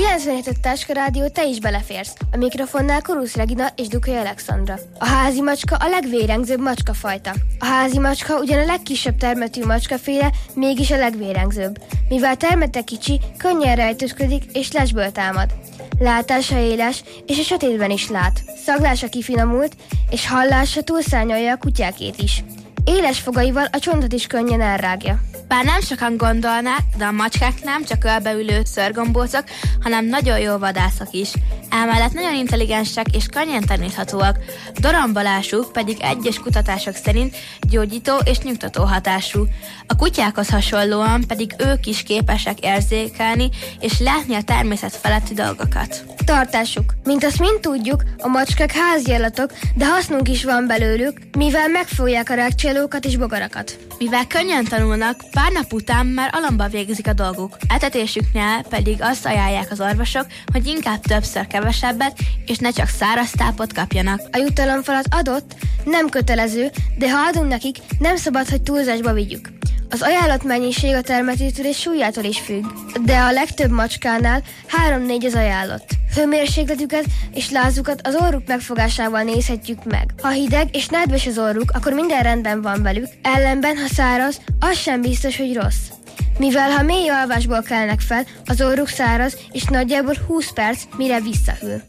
97 Táska Rádió, te is beleférsz. A mikrofonnál Korusz Regina és Dukai Alexandra. A házi macska a legvérengzőbb macskafajta. A házi macska ugyan a legkisebb termetű macskaféle, mégis a legvérengzőbb. Mivel termete kicsi, könnyen rejtőzködik és lesből támad. Látása éles, és a sötétben is lát. Szaglása kifinomult, és hallása túlszárnyalja a kutyákét is. Éles fogaival a csontot is könnyen elrágja. Bár nem sokan gondolnák, de a macskák nem csak ölbeülő szörgombócok, hanem nagyon jó vadászok is. Emellett nagyon intelligensek és könnyen taníthatóak. Dorombolásuk pedig egyes kutatások szerint gyógyító és nyugtató hatású. A kutyákhoz hasonlóan pedig ők is képesek érzékelni és látni a természet feletti dolgokat. Tartásuk. Mint azt mind tudjuk, a macskák háziállatok, de hasznunk is van belőlük, mivel megfogják a rágcsálókat és bogarakat. Mivel könnyen tanulnak, pár nap után már alomba végzik a dolguk. Etetésüknél pedig azt ajánlják az orvosok, hogy inkább többször kevesebbet, és ne csak száraz tápot kapjanak. A jutalomfalat adott, nem kötelező, de ha adunk nekik, nem szabad, hogy túlzásba vigyük. Az ajánlott mennyiség a termetétől és súlyától is függ, de a legtöbb macskánál 3-4 az ajánlott. Hőmérsékletüket és lázukat az orruk megfogásával nézhetjük meg. Ha hideg és nedves az orruk, akkor minden rendben van velük, ellenben, ha száraz, az sem biztos, hogy rossz. Mivel ha mély alvásból kelnek fel, az orruk száraz, és nagyjából 20 perc, mire visszahűl.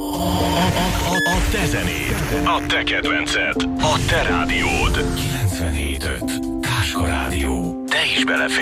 A te zenéd, a te kedvenced, a te rádiód. 97.5 Táska Rádió. Te is beleférsz.